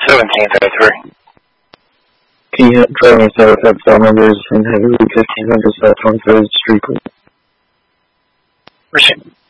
1733. Can you try me south at cell numbers and have it 1500 South 23rd Street, please? Appreciate it.